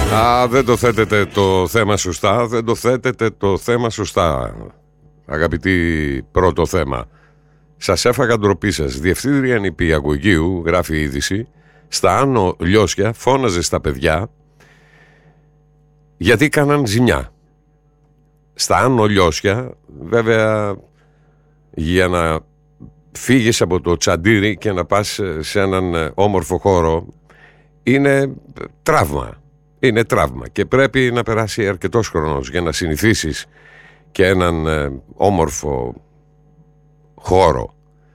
Δεν το θέτετε το θέμα σωστά. Δεν το θέτετε το θέμα σωστά. Αγαπητοί, πρώτο θέμα. Σας έφαγα ντροπή σας. Διευθύντρια νηπιαγωγείου, γράφει η είδηση, στα Άνω Λιώσια φώναζε στα παιδιά γιατί κάναν ζημιά. Στα Άνω Λιώσια, βέβαια, για να φύγεις από το τσαντήρι και να πας σε έναν όμορφο χώρο είναι τραύμα. Είναι τραύμα και πρέπει να περάσει αρκετός χρόνος για να συνηθίσεις και έναν όμορφο χώρο.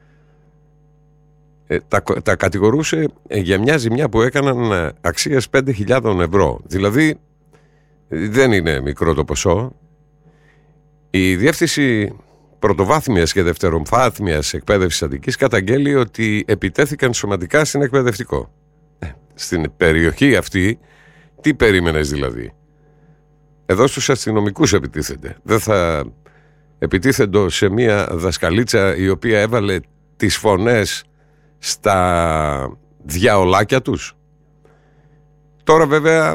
Τα κατηγορούσε για μια ζημιά που έκαναν αξίας 5.000 ευρώ. Δηλαδή δεν είναι μικρό το ποσό. Η Διεύθυνση Πρωτοβάθμιας και Δευτεροβάθμιας Εκπαίδευσης Αττικής καταγγέλει ότι επιτέθηκαν σωματικά στην εκπαιδευτικό. Στην περιοχή αυτή, τι περίμενες δηλαδή? Εδώ στους αστυνομικούς επιτίθενται. Δεν θα επιτίθεντο σε μια δασκαλίτσα η οποία έβαλε τις φωνές στα διαολάκια τους? Τώρα βέβαια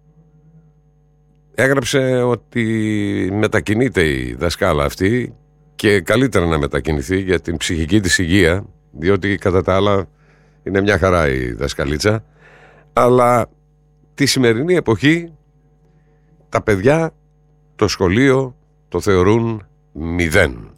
έγραψε ότι μετακινείται η δασκάλα αυτή και καλύτερα να μετακινηθεί για την ψυχική της υγεία, διότι κατά τα άλλα είναι μια χαρά η δασκαλίτσα, αλλά τη σημερινή εποχή τα παιδιά το σχολείο το θεωρούν 0.